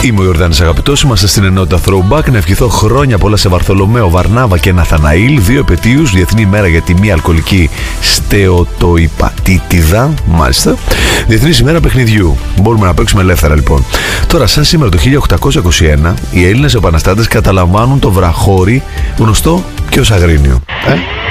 Είμαι ο Ιορδάνης Αγαπητός, είμαστε στην ενότητα Throwback. Να ευχηθώ χρόνια πολλά σε Βαρθολομαίο, Βαρνάβα και Ναθαναήλ. 2 επετείους, Διεθνή ημέρα για τη μη αλκοολική στεοτοϊπατίτιδα, μάλιστα. Διεθνής ημέρα παιχνιδιού. Μπορούμε να παίξουμε ελεύθερα λοιπόν. Τώρα, σαν σήμερα το 1821, οι Έλληνες επαναστάτες καταλαμβάνουν το βραχώρι, γνωστό και ως Αγρίνιο.